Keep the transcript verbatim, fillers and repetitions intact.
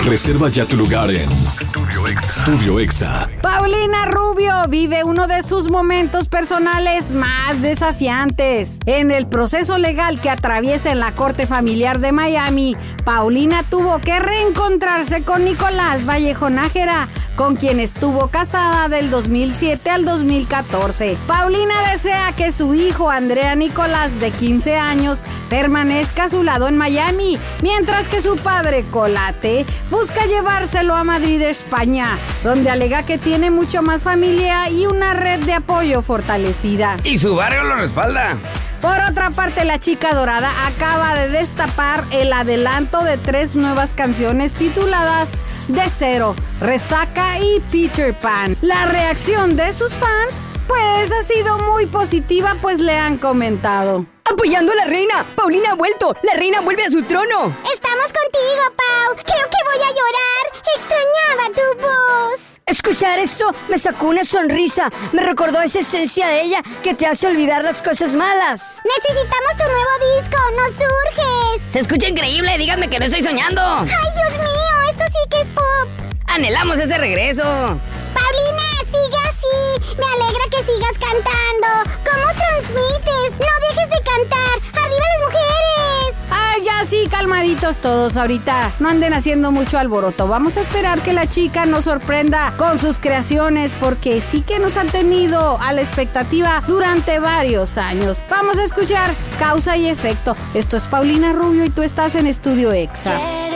Reserva ya tu lugar en Estudio Exa. Paulina Rubio vive uno de sus momentos personales más desafiantes. En el proceso legal que atraviesa en la corte familiar de Miami, Paulina tuvo que reencontrarse con Nicolás Vallejo Nájera, con quien estuvo casada del dos mil siete al dos mil catorce. Paulina desea que su hijo Andrea Nicolás, de quince años, permanezca a su lado en Miami, mientras que su padre, Colate, busca llevárselo a Madrid, España, donde alega que tiene mucho más familia y una red de apoyo fortalecida. Y su barrio lo respalda. Por otra parte, la chica dorada acaba de destapar el adelanto de tres nuevas canciones tituladas De Cero, Resaca y Peter Pan. La reacción de sus fans, pues, ha sido muy positiva, pues le han comentado: ¡apoyando a la reina! ¡Paulina ha vuelto! ¡La reina vuelve a su trono! ¡Estamos contigo, Pau! ¡Creo que voy a llorar! ¡Extrañaba tu voz! Escuchar esto me sacó una sonrisa. Me recordó esa esencia de ella que te hace olvidar las cosas malas. ¡Necesitamos tu nuevo disco! ¡Nos urges! Se escucha increíble, díganme que no estoy soñando. ¡Ay, Dios mío! ¡Esto sí que es pop! Anhelamos ese regreso. ¡Paulina, sigue así! ¡Me alegra que sigas cantando! ¿Cómo transmites? ¡No dejes de cantar! ¡Arriba las mujeres! ¡Ay, ya sí, calmaditos todos ahorita! No anden haciendo mucho alboroto. Vamos a esperar que la chica nos sorprenda con sus creaciones, porque sí que nos han tenido a la expectativa durante varios años. Vamos a escuchar Causa y Efecto. Esto es Paulina Rubio y tú estás en Estudio Exa.